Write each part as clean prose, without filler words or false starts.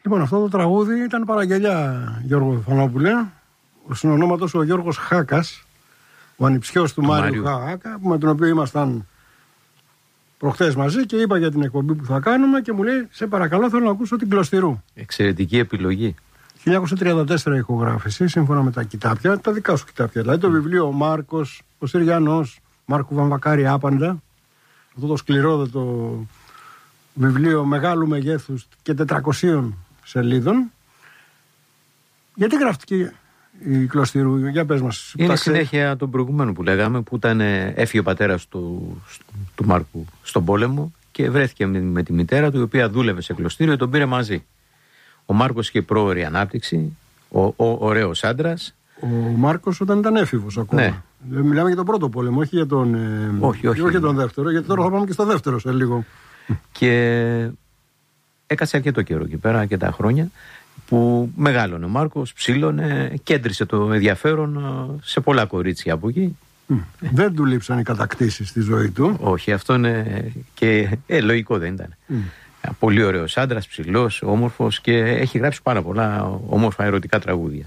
Λοιπόν, αυτό το τραγούδι ήταν παραγγελιά, Γιώργο Θανόπουλε. Ο συνονόματος ο Γιώργος Χάκας, ο ανιψιός του Μάριου Χάκα, με τον οποίο ήμασταν προχθές μαζί και είπα για την εκπομπή που θα κάνουμε και μου λέει: σε παρακαλώ, θέλω να ακούσω την Κλωστηρού. Εξαιρετική επιλογή. 1934 ηχογράφηση, σύμφωνα με τα κοιτάπια, τα δικά σου κοιτάπια. Δηλαδή το βιβλίο Ο Μάρκος, ο Συριανός, Μάρκου Βαμβακάρη Άπαντα. Αυτό το σκληρόδετο βιβλίο μεγάλου μεγέθους και 400 σελίδων. Γιατί γράφτηκε η Κλωστηρού, για πες μας. Είναι συνέχεια των προηγουμένων που λέγαμε, που έφυγε ο πατέρας του Μάρκου στον πόλεμο και βρέθηκε με τη μητέρα του, η οποία δούλευε σε κλωστήριο, τον πήρε μαζί. Ο Μάρκος είχε πρόωρη ανάπτυξη, ωραίος άντρας. Ο Μάρκος όταν ήταν έφηβος ακόμα. Ναι. Μιλάμε για τον πρώτο πόλεμο, όχι για τον, όχι για τον δεύτερο, γιατί τώρα θα πάμε και στο δεύτερο σε λίγο. Και έκατσε αρκετό καιρό εκεί πέρα, αρκετά χρόνια, που μεγάλωνε ο Μάρκος, ψήλωνε, κέντρισε το ενδιαφέρον σε πολλά κορίτσια από εκεί. Δεν του λείψαν οι κατακτήσεις στη ζωή του. Όχι, αυτό είναι και λογικό δεν ήταν. Πολύ ωραίος άντρας, ψηλός, όμορφος και έχει γράψει πάρα πολλά όμορφα ερωτικά τραγούδια.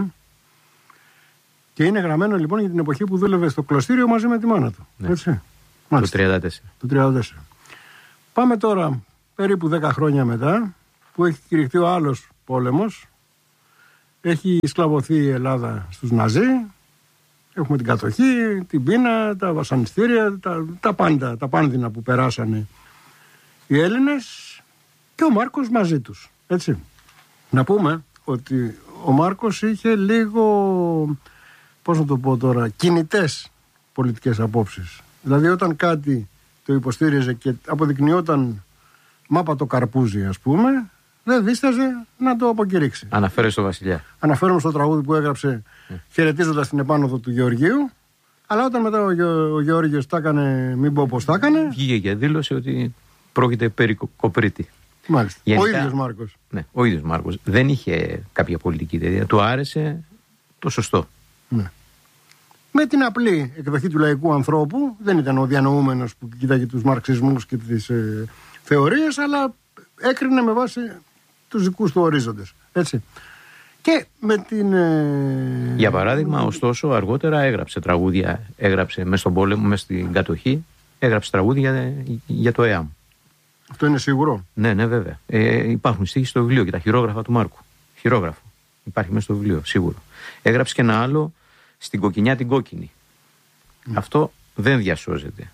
Και είναι γραμμένο λοιπόν για την εποχή που δούλευε στο κλωστήριο μαζί με τη μάνα του. Ναι. Έτσι. Το 34. Το 34. Πάμε τώρα περίπου 10 χρόνια μετά, που έχει κηρυχθεί ο άλλος πόλεμος. Έχει σκλαβωθεί η Ελλάδα στους Ναζί. Έχουμε την κατοχή, την πείνα, τα βασανιστήρια, τα πάντα, τα πάνδυνα που περάσανε οι Έλληνες και ο Μάρκος μαζί τους. Έτσι. Να πούμε ότι ο Μάρκος είχε λίγο, πώς να το πω τώρα, κινητές πολιτικές απόψεις. Δηλαδή όταν κάτι το υποστήριζε και αποδεικνυόταν μάπα το καρπούζι, ας πούμε, δεν δίσταζε να το αποκηρύξει. Αναφέρει στο Βασιλιά. Αναφέρομαι στο τραγούδι που έγραψε χαιρετίζοντας την επάνωδο του Γεωργίου. Αλλά όταν μετά ο Γεώργιος τα έκανε, μην πω πώς τα έκανε. Βγήκε και δήλωσε ότι πρόκειται περί Κοπρίτη. Μάλιστα. Γενικά, ο ίδιος Μάρκος. Ναι, ο ίδιος Μάρκος. Δεν είχε κάποια πολιτική ιδέα. Του άρεσε το σωστό. Ναι. Με την απλή εκδοχή του λαϊκού ανθρώπου, δεν ήταν ο διανοούμενος που κοίταγε τους μαρξισμούς και τις θεωρίες, αλλά έκρινε με βάση τους δικούς του ορίζοντες. Έτσι. Και με την... Για παράδειγμα, ωστόσο, αργότερα έγραψε τραγούδια, έγραψε μέσα στον πόλεμο, μέσα στην κατοχή, έγραψε τραγούδια για το ΕΑΜ. Αυτό είναι σίγουρο. Ναι, ναι, βέβαια. Υπάρχουν στίχοι στο βιβλίο και τα χειρόγραφα του Μάρκου. Χειρόγραφο. Υπάρχει μέσα στο βιβλίο, σίγουρο. Έγραψε και ένα άλλο στην Κοκκινιά την Κόκκινη. Αυτό δεν διασώζεται.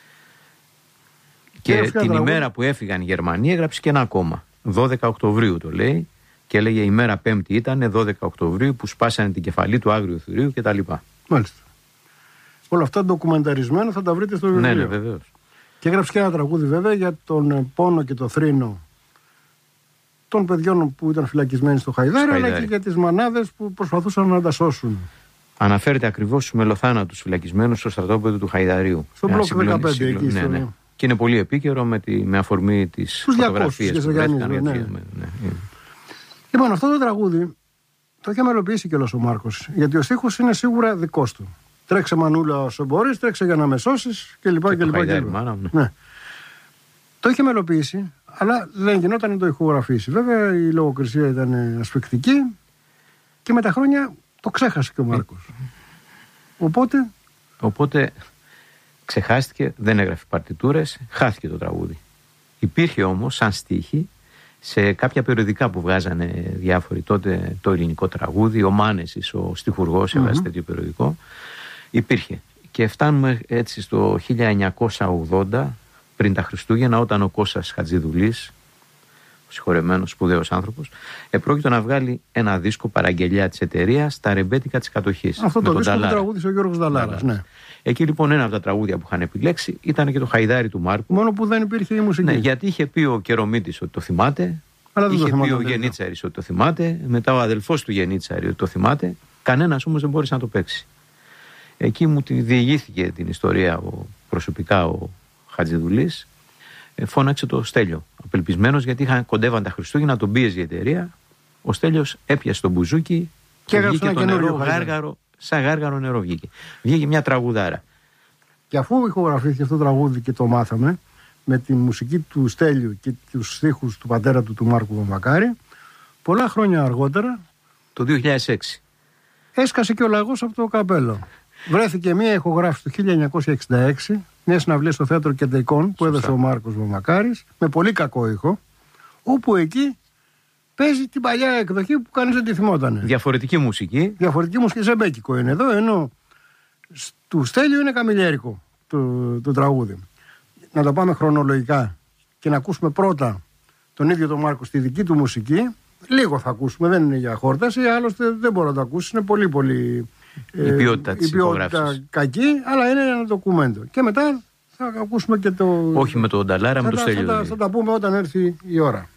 Και την ημέρα που έφυγαν οι Γερμανοί έγραψε και ένα ακόμα. 12 Οκτωβρίου το λέει. Και έλεγε η μέρα Πέμπτη ήταν 12 Οκτωβρίου που σπάσανε την κεφαλή του Άγριου Θηρίου κτλ. Μάλιστα. Όλα αυτά ντοκουμενταρισμένα θα τα βρείτε στο βιβλίο. Ναι, ναι, βεβαίως. Και έγραψε και ένα τραγούδι βέβαια για τον πόνο και το θρήνο των παιδιών που ήταν φυλακισμένοι στο Χαϊδάρι, αλλά και για τις μανάδες που προσπαθούσαν να τα σώσουν. Αναφέρεται ακριβώς στους μελοθάνατους φυλακισμένους στο στρατόπεδο του Χαϊδαρίου. Στο μπλοκ 15 εκεί. Ναι, ναι. Και είναι πολύ επίκαιρο με αφορμή τις φωτογραφίες που βρέθηκαν. Ναι. Λοιπόν, αυτό το τραγούδι το είχε μελοποιήσει κιόλας ο Μάρκος, γιατί ο στίχος είναι σίγουρα δικός του. Τρέξε μανούλα όσο μπορείς, τρέξε για να με σώσεις κλπ. Ναι. Το είχε μελοποιήσει, αλλά δεν γινόταν να το ηχογραφήσει. Βέβαια η λογοκρισία ήταν ασφικτική και με τα χρόνια το ξέχασε και ο Μάρκος. Οπότε ξεχάστηκε, δεν έγραφε παρτιτούρες, χάθηκε το τραγούδι. Υπήρχε όμως σαν στίχη σε κάποια περιοδικά που βγάζανε διάφοροι τότε, το ελληνικό τραγούδι, ο Μάνεσης, ο στιχουργός, έβγαζε τέτοιο περιοδικό. Υπήρχε. Και φτάνουμε έτσι στο 1980, πριν τα Χριστούγεννα, όταν ο Κώστας Χατζηδουλής, ο συγχωρεμένος σπουδαίος άνθρωπος, επρόκειτο να βγάλει ένα δίσκο παραγγελιά της εταιρείας, τα ρεμπέτικα της κατοχής. Αυτό το δίσκο που τραγούδισε ο Γιώργος Νταλάρας. Ναι. Εκεί λοιπόν ένα από τα τραγούδια που είχαν επιλέξει ήταν και το Χαϊδάρι του Μάρκου. Μόνο που δεν υπήρχε η μουσική. Ναι, γιατί είχε πει ο Κερομίτης ότι το θυμάται. Αλλά είχε πει ο Γενίτσαρης ότι το θυμάται. Μετά ο αδελφός του Γενίτσαρη ότι το θυμάται. Κανένας όμως δεν μπόρεσε να το παίξει. Εκεί μου τη διηγήθηκε την ιστορία προσωπικά ο Χατζηδουλής. Φώναξε το Στέλιο. Απελπισμένος γιατί κοντεύαν τα Χριστούγεννα, τον πίεζε η εταιρεία. Ο Στέλιος έπιασε τον μπουζούκι και βγήκε το νερό γάργαρο. Σαν γάργαρο νερό βγήκε. Βγήκε μια τραγουδάρα. Και αφού ηχογραφήθηκε αυτό το τραγούδι και το μάθαμε, με τη μουσική του Στέλιου και τους στίχους του πατέρα του Μάρκου Βαμβακάρη, πολλά χρόνια αργότερα, το 2006, έσκασε και ο λαγός από το καπέλο. Βρέθηκε μια ηχογράφηση το 1966, μια συναυλία στο Θέατρο Κεντρικών που έδωσε ο Μάρκος Βαμακάρης, με πολύ κακό ήχο, όπου εκεί παίζει την παλιά εκδοχή που κανείς δεν τη θυμότανε. Διαφορετική μουσική. Διαφορετική μουσική, ζεμπέκικο είναι εδώ, ενώ του Στέλιου είναι καμιλιέρικο το τραγούδι. Να το πάμε χρονολογικά και να ακούσουμε πρώτα τον ίδιο τον Μάρκο στη δική του μουσική. Λίγο θα ακούσουμε, δεν είναι για χόρταση, άλλωστε δεν μπορώ να το ακούσει, είναι πολύ πολύ η ποιότητα της ηχογράφησης κακή, αλλά είναι ένα ντοκουμέντο. Και μετά θα ακούσουμε και το... Όχι με τον Νταλάρα, με το Στέλιο. Θα τα πούμε όταν έρθει η ώρα.